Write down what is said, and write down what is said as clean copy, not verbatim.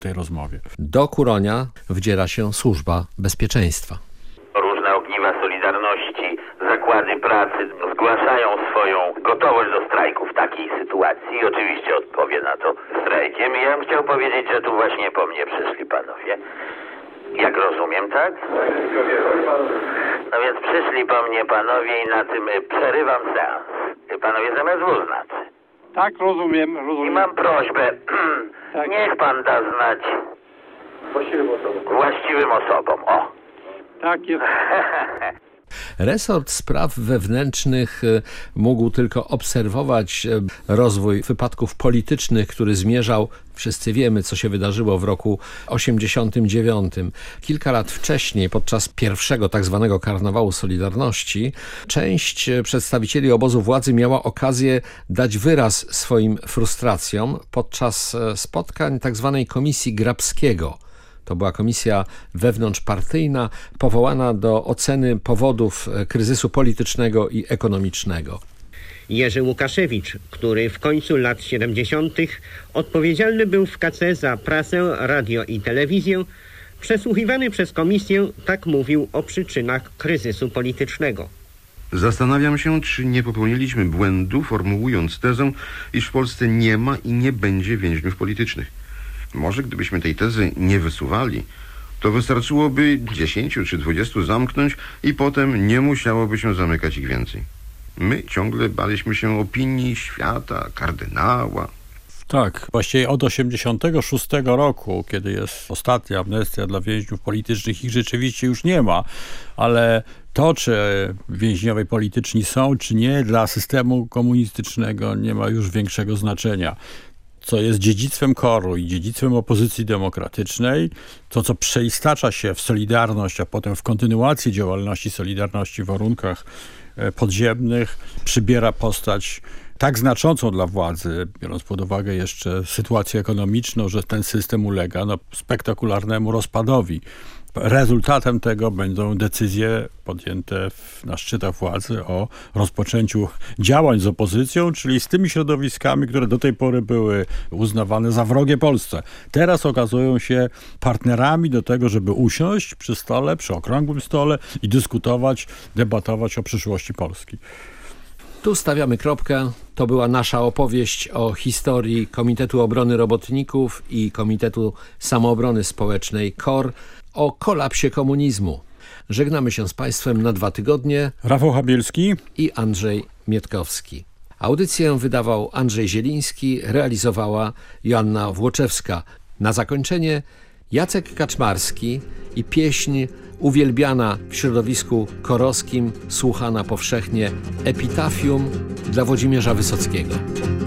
tej rozmowie. Do Kuronia wdziera się Służba Bezpieczeństwa. Różne ogniwa Solidarności, zakłady pracy zgłaszają swoją gotowość do strajku w takiej sytuacji i oczywiście odpowie na to strajkiem. I ja bym chciał powiedzieć, że tu właśnie po mnie przyszli panowie. Jak rozumiem, tak? No więc przyszli po mnie panowie i na tym przerywam seans. Panowie zamiast znaczy. Tak, rozumiem. I mam prośbę, Tak. niech pan da znać właściwym osobom. O. Tak jest. Resort Spraw Wewnętrznych mógł tylko obserwować rozwój wypadków politycznych, który zmierzał, wszyscy wiemy, co się wydarzyło w roku 1989. Kilka lat wcześniej, podczas pierwszego tak zwanego Karnawału Solidarności, część przedstawicieli obozu władzy miała okazję dać wyraz swoim frustracjom podczas spotkań tak zwanej Komisji Grabskiego. To była komisja wewnątrzpartyjna powołana do oceny powodów kryzysu politycznego i ekonomicznego. Jerzy Łukaszewicz, który w końcu lat 70. odpowiedzialny był w KC za prasę, radio i telewizję, przesłuchiwany przez komisję, tak mówił o przyczynach kryzysu politycznego. Zastanawiam się, czy nie popełniliśmy błędu, formułując tezę, iż w Polsce nie ma i nie będzie więźniów politycznych. Może gdybyśmy tej tezy nie wysuwali, to wystarczyłoby 10 czy 20 zamknąć i potem nie musiałoby się zamykać ich więcej. My ciągle baliśmy się opinii świata, kardynała. Tak, właściwie od 1986 roku, kiedy jest ostatnia amnestia dla więźniów politycznych, ich rzeczywiście już nie ma, ale to, czy więźniowie polityczni są, czy nie, dla systemu komunistycznego nie ma już większego znaczenia. Co jest dziedzictwem KOR-u i dziedzictwem opozycji demokratycznej, to co przeistacza się w Solidarność, a potem w kontynuację działalności Solidarności w warunkach podziemnych, przybiera postać tak znaczącą dla władzy, biorąc pod uwagę jeszcze sytuację ekonomiczną, że ten system ulega spektakularnemu rozpadowi. Rezultatem tego będą decyzje podjęte na szczytach władzy o rozpoczęciu działań z opozycją, czyli z tymi środowiskami, które do tej pory były uznawane za wrogie Polsce. Teraz okazują się partnerami do tego, żeby usiąść przy stole, przy okrągłym stole i dyskutować, debatować o przyszłości Polski. Tu stawiamy kropkę. To była nasza opowieść o historii Komitetu Obrony Robotników i Komitetu Samoobrony Społecznej KOR, o kolapsie komunizmu. Żegnamy się z Państwem na 2 tygodnie. Rafał Habielski i Andrzej Mietkowski. Audycję wydawał Andrzej Zieliński, realizowała Joanna Włoczewska. Na zakończenie Jacek Kaczmarski i pieśń uwielbiana w środowisku korowskim, słuchana powszechnie, Epitafium dla Włodzimierza Wysockiego.